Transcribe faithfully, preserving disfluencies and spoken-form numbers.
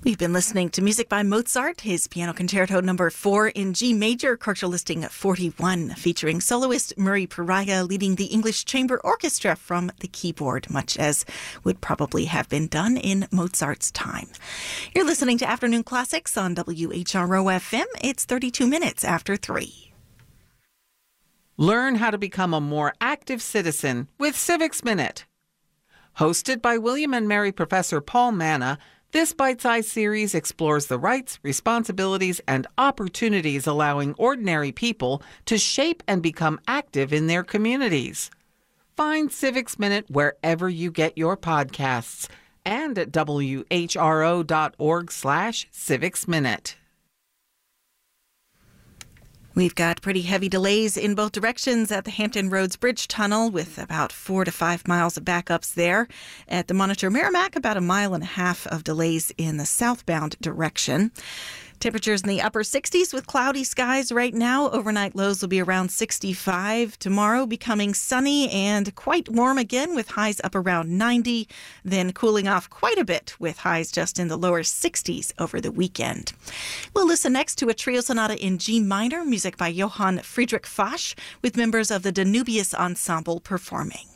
We've been listening to music by Mozart, his Piano Concerto number four in G major, Churchill listing forty-one, featuring soloist Murray Pariah leading the English Chamber Orchestra from the keyboard, much as would probably have been done in Mozart's time. You're listening to Afternoon Classics on W H R O F M. It's thirty-two minutes after three. Learn how to become a more active citizen with Civics Minute. Hosted by William and Mary Professor Paul Manna, this bite-sized series explores the rights, responsibilities, and opportunities allowing ordinary people to shape and become active in their communities. Find Civics Minute wherever you get your podcasts and at W H R O dot org slash Civics Minute. We've got pretty heavy delays in both directions at the Hampton Roads Bridge Tunnel, with about four to five miles of backups there. At the Monitor Merrimack, about a mile and a half of delays in the southbound direction. Temperatures in the upper sixties with cloudy skies right now. Overnight lows will be around sixty-five. Tomorrow becoming sunny and quite warm again with highs up around ninety. Then cooling off quite a bit with highs just in the lower sixties over the weekend. We'll listen next to a trio sonata in G minor, music by Johann Friedrich Fasch, with members of the Danubius Ensemble performing.